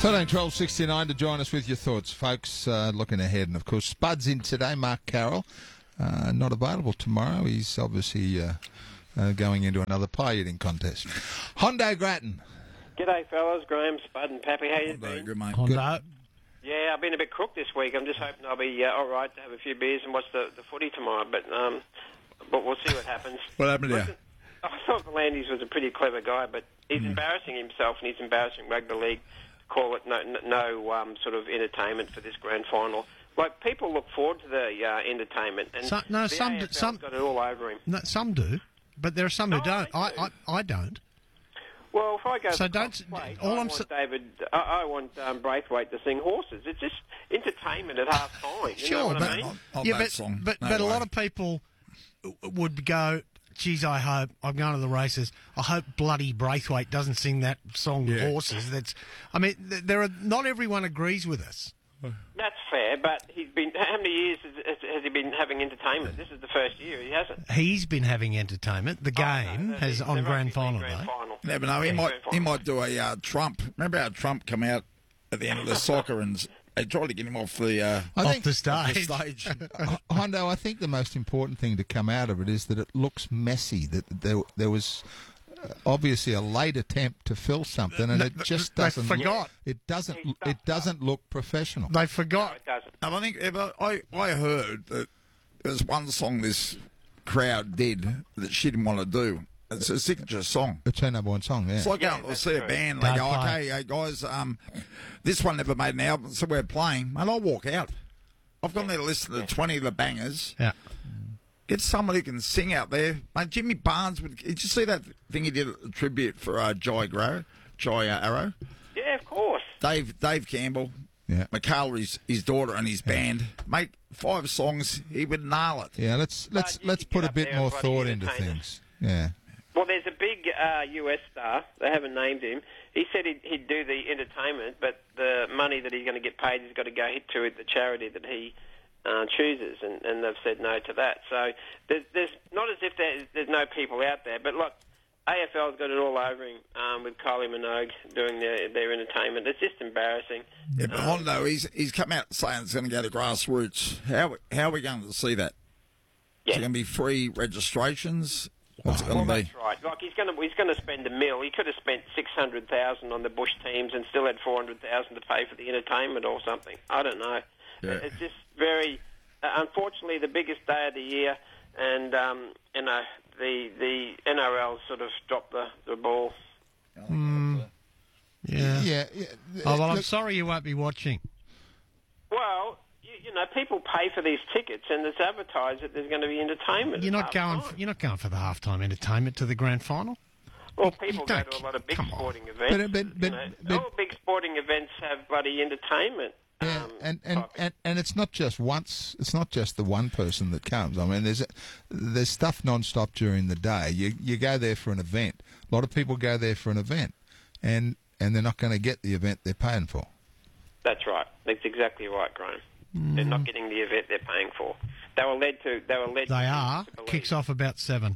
13-12-69 to join us with your thoughts, folks. Looking ahead, and of course, Spud's in today. Mark Carroll not available tomorrow. He's obviously going into another pie eating contest. Hondo Grattan. G'day, fellas. Graham, Spud, and Pappy. How you been? Good, mate. Hondo. Yeah, I've been a bit crook this week. I'm just hoping I'll be all right to have a few beers and watch the footy tomorrow. But we'll see what happens. What happened to you? I thought V'landys was a pretty clever guy, but he's embarrassing himself and he's embarrassing rugby league. Call it no sort of entertainment for this grand final. Like, people look forward to the entertainment, and some got it all over him. No, some do, but there are some who don't. I don't. Well, if I go, so to don't. plate, All I want Braithwaite to sing Horses. It's just entertainment at half time. You know what I mean? But a lot of people would go, geez, I hope I'm going to the races. I hope bloody Braithwaite doesn't sing that song, Horses. Not everyone agrees with us. That's fair, but he's been. How many years has he been having entertainment? This is the first year he hasn't. He's been having entertainment. The game has on grand final day. Yeah, but no, he might do a Trump. Remember how Trump come out at the end of the soccer and they tried to get him off the stage. Hondo, I think the most important thing to come out of it is that it looks messy. That there was obviously a late attempt to fill something, and it just doesn't. They forgot. It doesn't look professional. They forgot. No, it doesn't. I think I heard that there's one song this crowd did that she didn't want to do. It's a signature song. It's her number one song, yeah. It's like going to see a band. They go, okay, guys, this one never made an album, so we're playing. And I'll walk out. I've gone there to listen to 20 of the bangers. Yeah. Get somebody who can sing out there. Mate, Jimmy Barnes, did you see that thing he did a tribute for Jai Arrow? Yeah, of course. Dave Campbell, McCullough, his daughter, and his band. Mate, 5 songs, he would nail it. Yeah, let's put a bit more thought into things. Yeah. Well, there's a big US star. They haven't named him. He said he'd do the entertainment, but the money that he's going to get paid has got to go to the charity that he chooses, and they've said no to that. So there's not as if there's no people out there, but look, AFL's got it all over him with Kylie Minogue doing their entertainment. It's just embarrassing. Yeah, but Hondo, he's come out saying it's going to go to grassroots. How are we going to see that? Yeah. Is it going to be free registrations? What's it going to be? That's right. Like he's going to spend $1 million. He could have spent $600,000 on the Bush teams and still had $400,000 to pay for the entertainment or something. I don't know. Yeah. It's just very, unfortunately, the biggest day of the year, and the NRL sort of dropped the ball. Yeah. Oh, well, I'm sorry you won't be watching. Well, you know, people pay for these tickets, and it's advertised that there's going to be entertainment. You're not going for the halftime entertainment to the grand final. Well, people go to a lot of big sporting events. But all big sporting events have bloody entertainment. Yeah, and it's not just once. It's not just the one person that comes. I mean, there's stuff non-stop during the day. You go there for an event. A lot of people go there for an event, and they're not going to get the event they're paying for. That's right. That's exactly right, Graham. They're not getting the event they're paying for. They were led. They are. Kicks off about 7.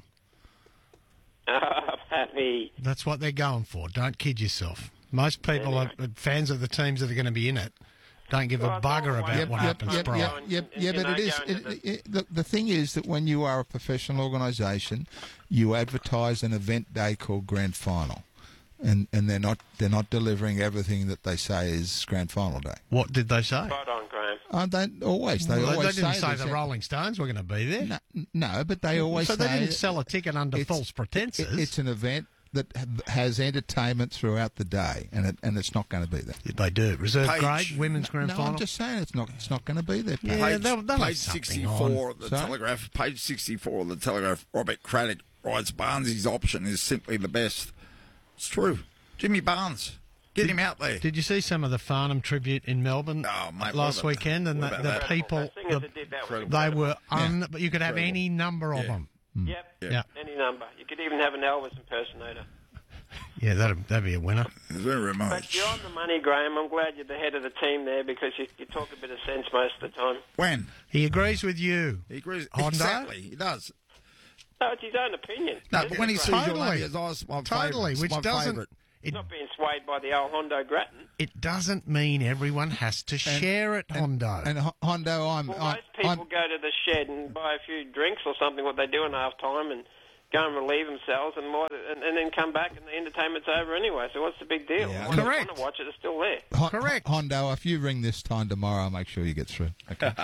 Happy. That's what they're going for. Don't kid yourself. Most people are fans of the teams that are going to be in it. Don't give a bugger about what happens prior. But it is. The thing is that when you are a professional organisation, you advertise an event day called Grand Final, and they're not delivering everything that they say is Grand Final day. What did they say? Spot on, Graham. They always they didn't say the Rolling Stones were going to be there. No, but they always say... So they didn't sell a ticket under false pretences. It's an event that has entertainment throughout the day, and it's not going to be there. They do. Reserve grade, women's grand final. I'm just saying it's not going to be there. Yeah, page 64 of the Telegraph. Page 64 of the Telegraph. Robert Craddock writes, Barnes' option is simply the best. It's true. Jimmy Barnes. Get him out there. Did you see some of the Farnham tribute in Melbourne last weekend? And the people, they were you could have any number of them. Yep. Any number. You could even have an Elvis impersonator. Yeah, that'd be a winner. Very much. But you're on the money, Graham. I'm glad you're the head of the team there because you talk a bit of sense most of the time. When? He agrees with you. He agrees. Hondo? Exactly. He does. No, it's his own opinion. No, but when he sees your money, it's my favourite. Not being swayed by the old Hondo Grattan. It doesn't mean everyone has to share it, Hondo. And Hondo, Most people go to the shed and buy a few drinks or something, what they do in half time, and go and relieve themselves, and then come back and the entertainment's over anyway. So what's the big deal? Yeah, If correct. you want to watch it, it's still there. Correct. Hondo, if you ring this time tomorrow, I'll make sure you get through. Okay.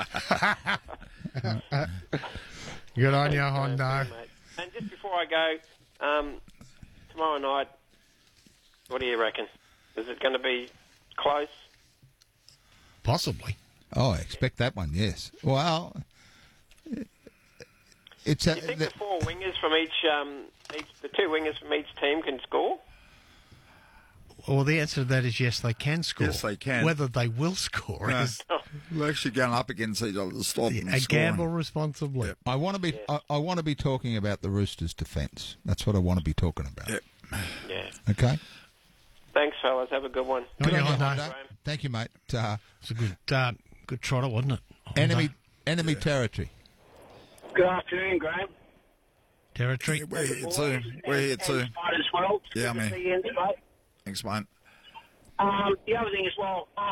Good on you, Hondo. Mate. And just before I go, tomorrow night, what do you reckon? Is it going to be close? Possibly. Oh, I expect that one, yes. Well, it's Do you think the four wingers from the two wingers from each team can score? Well, the answer to that is yes, they can score. Yes, they can. Whether they will score is We're actually going up against each other to stop them a scoring. gamble responsibly. I want to be. I want to be talking about the Roosters' defence. That's what I want to be talking about. Yep. Yeah. Okay. Thanks, fellas. Have a good one. Good on you, Hondo. Hondo. Thank you, mate. It's a good trotter, wasn't it? Hondo? Enemy territory. Good afternoon, Graham. Territory. Yeah, we're here too. We're here too. And as well. Yeah, Good to man. see you in today. Thanks, mate. The other thing as well,